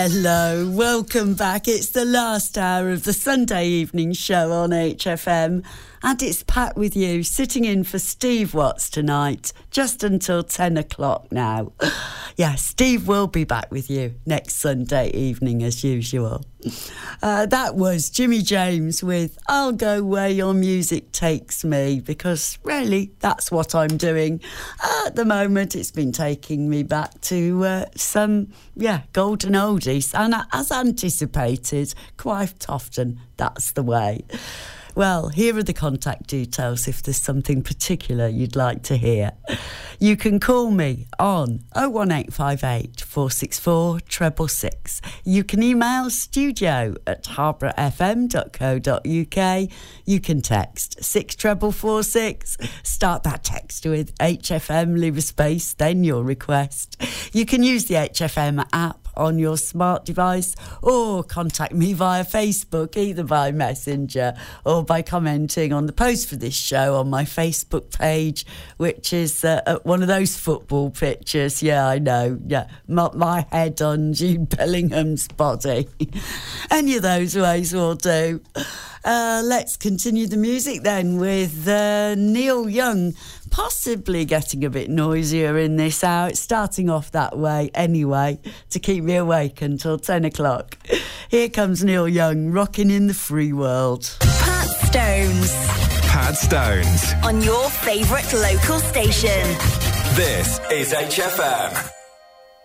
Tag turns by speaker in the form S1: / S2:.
S1: Hello, welcome back. It's the last hour of the Sunday evening show on HFM, and it's Pat with you, sitting in for Steve Watts tonight, just until 10 o'clock now. Yeah, Steve will be back with you next Sunday evening as usual. That was Jimmy James with I'll Go Where Your Music Takes Me, because really that's what I'm doing at the moment. It's been taking me back to some golden oldies, and as anticipated, quite often that's the way. Well, here are the contact details if there's something particular you'd like to hear. You can call me on 01858 464 666. You can email studio@harbourfm.co.uk. You can text 64446. Start that text with HFM, leave a space, then your request. You can use the HFM app on your smart device, or contact me via Facebook, either by Messenger or by commenting on the post for this show on my Facebook page, which is one of those football pictures. Yeah, I know. Yeah, my head on Jude Bellingham's body. Any of those ways will do. Let's continue the music then with Neil Young, possibly getting a bit noisier in this hour. It's starting off that way anyway, to keep me awake until 10 o'clock. Here comes Neil Young, rocking in the free world.
S2: Pat Stones.
S3: Pat Stones.
S2: On your favourite local station.
S3: This is HFM.